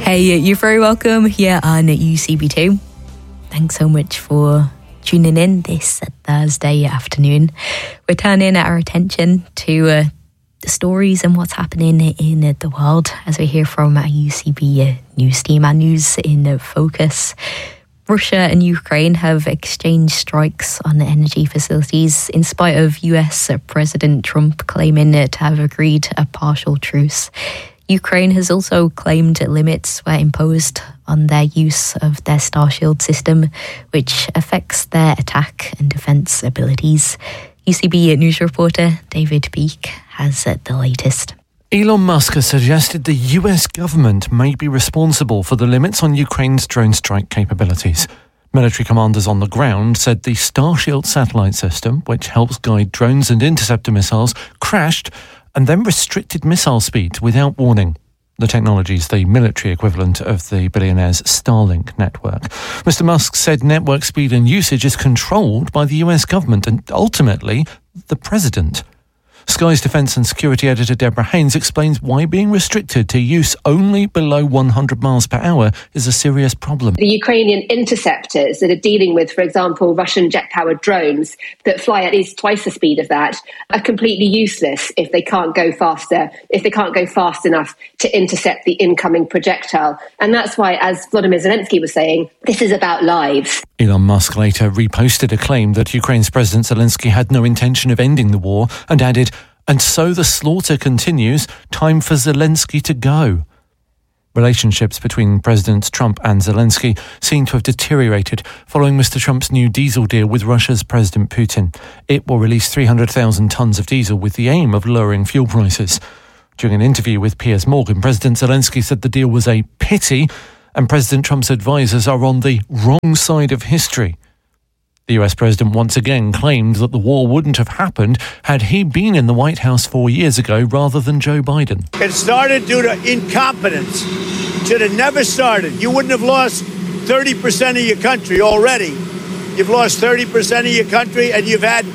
Hey, you're very welcome here on UCB2. Thanks so much for tuning in this Thursday afternoon. We're turning our attention to the stories and what's happening in the world as we hear from our UCB news team. Our news in focus. Russia and Ukraine have exchanged strikes on energy facilities in spite of US President Trump claiming to have agreed a partial truce. Ukraine has also claimed limits were imposed on their use of their Starshield system, which affects their attack and defence abilities. UCB news reporter David Peake has the latest. Elon Musk has suggested the US government may be responsible for the limits on Ukraine's drone strike capabilities. Military commanders on the ground said the Starshield satellite system, which helps guide drones and interceptor missiles, crashed and then restricted missile speeds without warning. The technology is the military equivalent of the billionaire's Starlink network. Mr. Musk said network speed and usage is controlled by the US government and ultimately the president. Sky's Defence and Security Editor Deborah Haynes explains why being restricted to use only below 100 miles per hour is a serious problem. The Ukrainian interceptors that are dealing with, for example, Russian jet-powered drones that fly at least twice the speed of that are completely useless if they can't go faster, if they can't go fast enough to intercept the incoming projectile. And that's why, as Volodymyr Zelensky was saying, this is about lives. Elon Musk later reposted a claim that Ukraine's President Zelensky had no intention of ending the war and added, "And so the slaughter continues, time for Zelensky to go." Relationships between President Trump and Zelensky seem to have deteriorated following Mr. Trump's new diesel deal with Russia's President Putin. It will release 300,000 tonnes of diesel with the aim of lowering fuel prices. During an interview with Piers Morgan, President Zelensky said the deal was a pity and President Trump's advisors are on the wrong side of history. The US president once again claimed that the war wouldn't have happened had he been in the White House 4 years ago rather than Joe Biden. It started due to incompetence. Should have never started. You wouldn't have lost 30% of your country already. You've lost 30% of your country and you've had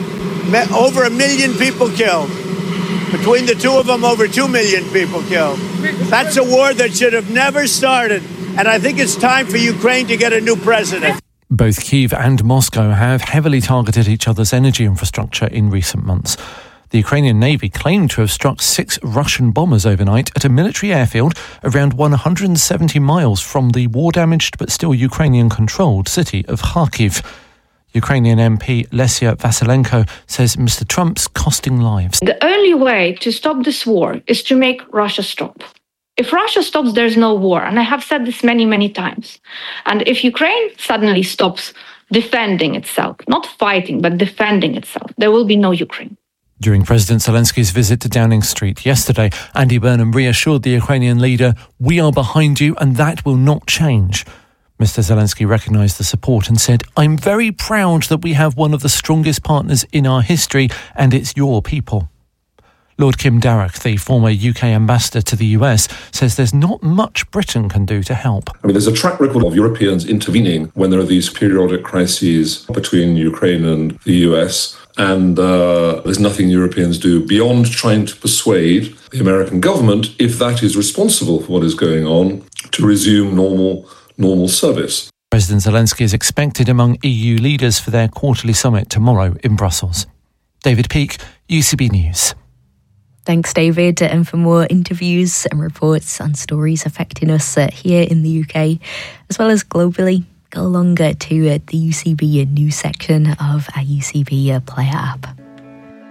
over 1 million people killed. Between the two of them, over 2 million people killed. That's a war that should have never started. And I think it's time for Ukraine to get a new president. Both Kyiv and Moscow have heavily targeted each other's energy infrastructure in recent months. The Ukrainian Navy claimed to have struck 6 Russian bombers overnight at a military airfield around 170 miles from the war-damaged but still Ukrainian-controlled city of Kharkiv. Ukrainian MP Lesia Vasilenko says Mr. Trump's costing lives. The only way to stop this war is to make Russia stop. If Russia stops, there's no war. And I have said this many, many times. And if Ukraine suddenly stops defending itself, not fighting, but defending itself, there will be no Ukraine. During President Zelensky's visit to Downing Street yesterday, Andy Burnham reassured the Ukrainian leader, "We are behind you and that will not change." Mr. Zelensky recognised the support and said, "I'm very proud that we have one of the strongest partners in our history and it's your people." Lord Kim Darroch, the former UK ambassador to the US, says there's not much Britain can do to help. There's a track record of Europeans intervening when there are these periodic crises between Ukraine and the US, and there's nothing Europeans do beyond trying to persuade the American government, if that is responsible for what is going on, to resume normal service. President Zelensky is expected among EU leaders for their quarterly summit tomorrow in Brussels. David Peake, UCB News. Thanks, David. And for more interviews and reports on stories affecting us here in the UK, as well as globally, go along to the UCB news section of our UCB Player app.